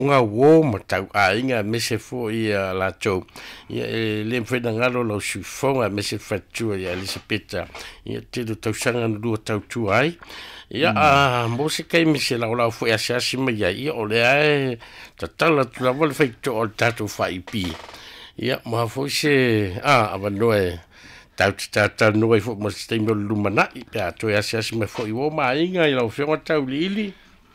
nga wo ma tau ainga me se fo ia la tau ia le fena ngalo lo su fonga me se fatu ia Elisabetta ia te do tau sanga no tau tu ai ia mo se kai me se la fo ia se asima ia o le ai tatala tu la vol feito o tatu fai pi ia ma fo se ava noe tau noe fo mo se mo lumana ia to ia se asima fo i wo ma inga ia o fenga tau lili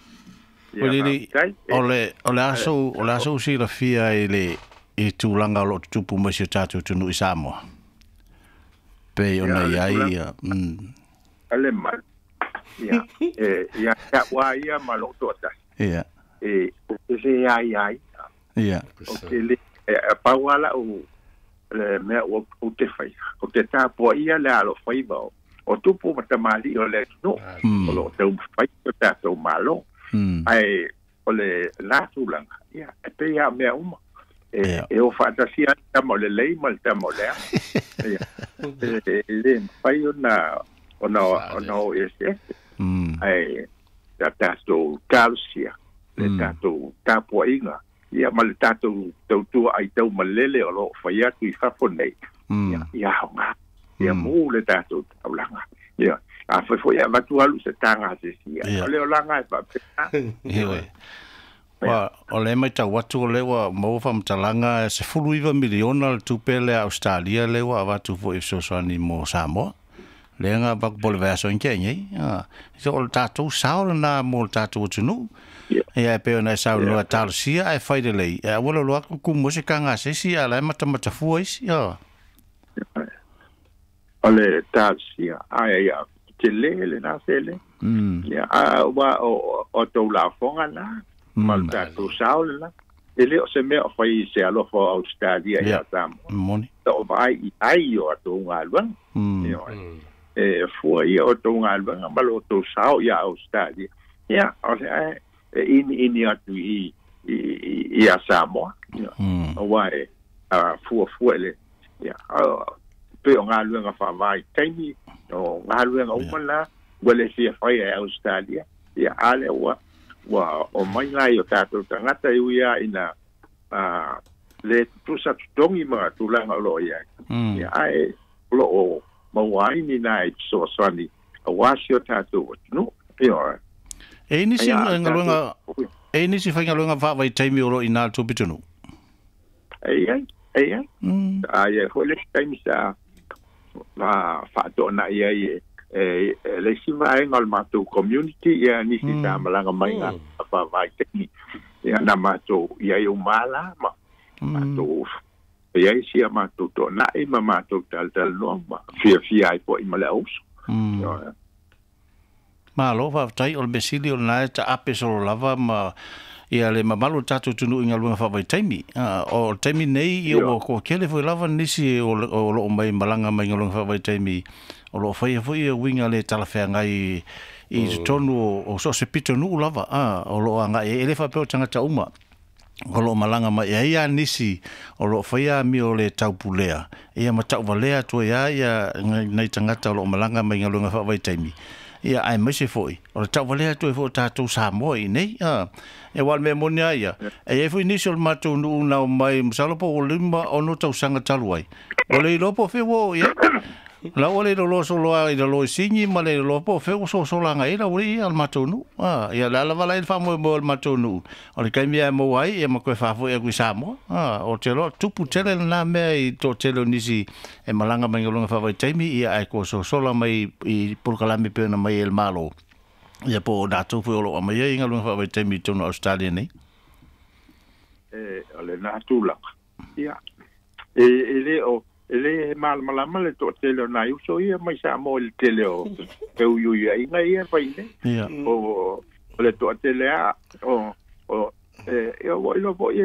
ole aso si la fia i tūlanga lo tupu mai se tātou tunu i Samoa. Pe ona iai ale mal. Ya wa ia malo tota. Ia. O se ai. Ia. O ke le pa wala o le me o te fai. O te tapo ia le alo fai ba. O tupu matamali o le no. O lo te fai o tatou malo. Ai ole la tulanga ia pe ia me uma o fantasia tamo le lei mal tamo le ia le pai ona ese ai tato calcia le tato tapo inga ia mal tato tu ai tau malele o lo faia tu fa fonei ia ia mu le tato taulanga ia a foi a matualu se tanga se sia le olanga pa wa ole mai ta watu le wa mo fa mtalanga se fuluiva miliona tu pele Australia le wa watu fo so ni mo Samoa le nga bak bol verso en kenye so ol tatu saul na mo tatu tunu e pe ona saul no tal sia e fai de lei e wala lo ku mo se kanga se sia la mata fuis ole tal sia ai ke le na sele ya wa o to la fonga na malta to saul la ele o se me o fai se alo fo Australia ya tam moni to vai ai o to ngalwan fu ia o to ngalwan malo to saul ya Australia ya o se in ya tu i a Samoa o vai fu ele ya pe o ngalwan fa vai taimi o ngalwen o mala wele si fai e Australia ia ale wa o mai lai o tato tangata ia ina le tusa tongi ma tulanga lo ia ia ai lo o mawai ni nai so swani a wasio tato no ia ni si ngalwenga ni si fai ngalwenga va vai taimi o lo ina to bitunu ai ai ho le taimi sa fa dona ia le si vai ngal matu community ia ni si ta malanga mai nga fa vai tekni ia na matu ia o mala matu ia si matu to na i matu tal no fia ai po i malaus ma lo va tai ol besili ol na ta apeso lava ma ia le mamalu tatu tunu inga lunga fa vai taimi o taimi nei o ko kele foi lava nisi o lo mai malanga mai lunga fa vai taimi o lo foi winga le talafea ngai i tonu o so se pito nu lava o lo anga ele fa pe o tanga ta uma o lo malanga mai ia nisi o lo foi mi o le taupulea ia matau valea to ia nei tanga ta lo malanga mai lunga fa vai taimi ia ai mai se foi o tau valea to fo tatu Samoa nei e wal me monia ia e foi initial matu nu na mai msalo po lima ono tau sanga taluai o le lopo fe wo ia la ole lo so lo ai lo singi ma le lopo fe so la ngai la uri al matu nu ia la vala il famo mo al matu nu o le kai mia mo ai e mo ko fa fo e ku Samoa o te lo tupu tele na me i to tele nisi e malanga mai longa fa vai taimi ia ai ko so la mai i pulkalami pe na mai el malo ia po dato fo lo mai ia longa fa vai taimi to no Australia nei ole na tula ia ele o ele mal le to tele na uso ia mai sa mo el tele o pe u ia ia vai ne o le to tele o eu vou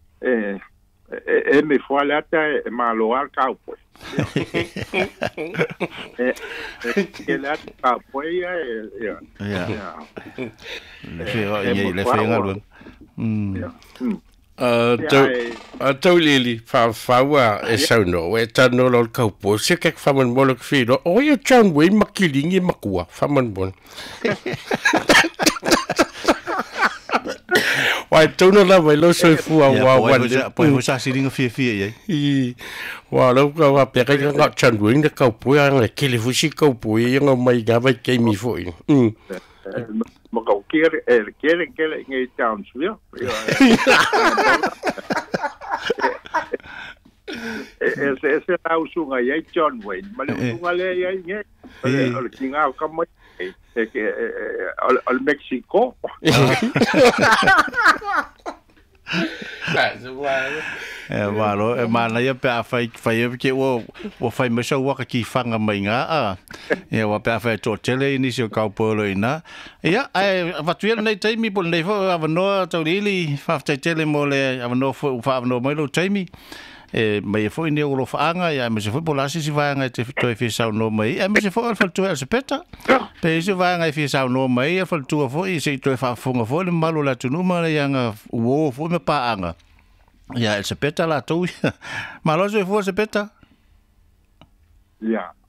me foi lá até malo al caupo ele a caupo ia le fenga lu tau lili whaua e sauno e tano lo kaupo se kek whaman molo ki whiro o ia John Wayne makilingi makua whaman bon Wai tona la mai lo so fu wa po sa siringa fia I wa lo ka wa pe ka nga chan wing de ka pu ya le ke le fu si ka pu ya mai ga vai ke mi fo ma ka kere ngai Townsville ese la usunga ya John Wayne ma le usunga le ya nge al kinga ka mai que al Mexico Walo e mana ia pe fai ke wo fai mesa wa ki fanga mai nga e wa pe fai to tele ni se ka polo ina ia ai va tuel nei taimi pol nei fo avano to lili fa tele mo le avano fa avano mai lo taimi e mai fo ni o lo faanga ia me se fo pola si va nga te to fi sa no mai e me se fo al tu se peta pe se va nga fi sa no mai e fo tu fo i se to fa fonga fo le malo la tu no ma ia nga wo fo me pa anga ia se peta la tu malo se fo se peta ia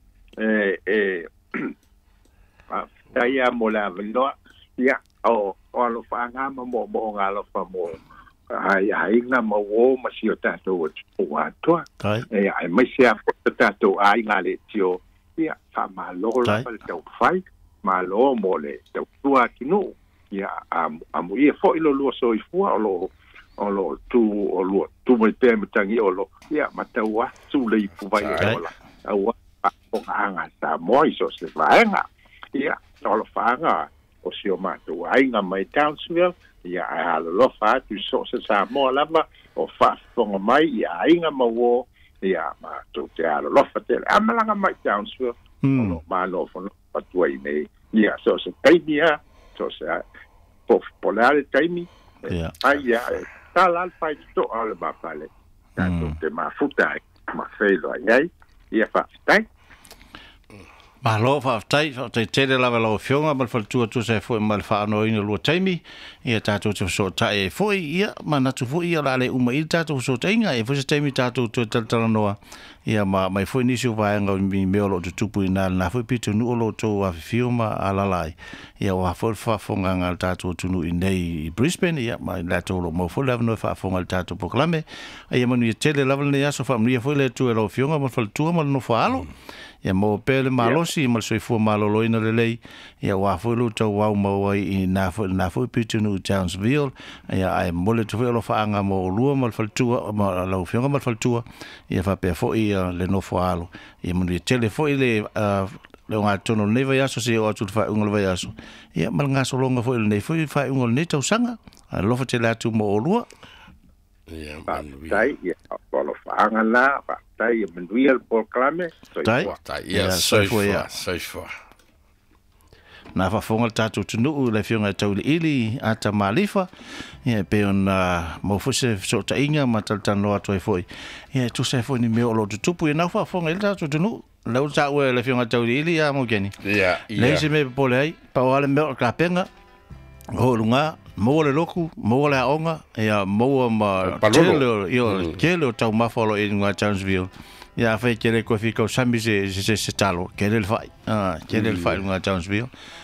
ia mo la vendo ia o lo faanga mo nga lo fa mo ai nga ma wo ma si o tato o ato ai mai se a tato ai nga le tio ia fa ma lo la pa tau fai ma lo mo le tau tua kinu ia amu ia fo ilo lo so i fu o lo tu mai te matangi o lo ia ma tau a tu le fu vai o la au o nga sa mo i so se vai nga ia o lo fa nga o si o ma tu ai nga mai Townsville ia a lo fa tu so se sa mo lava o fa fonga mai ia inga mawo ia ma tu te a lo fa te amalanga mai Townsville no ma lo fo pa tu ai nei ia so se taimia so se popolare taimi ai ia tal fa to al ba pale tanto te ma futa ma felo ai ia fa tai Ma lo fa tai tele la lo fionga mal fal tu se foi mal fa no ina lo taimi ia tato tu so tai foi ia ma na tu foi ia la le uma il tato so tainga e foi se taimi tato tu tal no ia ma mai foi ni so va nga mi me lo tu pu ina na foi pitu no lo to a fioma ala lai ia wa foi fa fonga nga tato tu no nei Brisbane ia ma la to lo mo foi la no fa fonga tato proclame ia ma ni tele la ne aso fa mi foi le tu lo fionga mal fal tu mal no fa alo ia mo pele malosi mal soi fu malolo ina lelei ia wa fu lu to wa mo i na fu pitu no Townsville ia ai mole tu lo fa anga mo lu mal faltua ma lo fionga mal faltua ia fa pe fo ia le no fo alo ia mo tele fo ile le nga tono neva ya so se o tu fa ungol va ya so ia mal nga so longa fo ile fo fa ungol ne tau sanga lo fa tele atu mo lu ia tai ia lo fa anga la tai menduia proclame tai ia so for na fa fonga tatu tunu le fionga tau ili ata malifa ia pe on mo fose so tainga matal no atu foi ia tu se foi ni me o lo tupu ia na fa fonga il tatu tunu le uta o le fionga tau ili ia mo geni ia le se me polei pa wale me ka penga ho lunga mo le loku mo le onga ia mo ma tele io kelo tau mafolo in Townsville ia fa kele ko fika sambi se talo kele fai kele fai in Townsville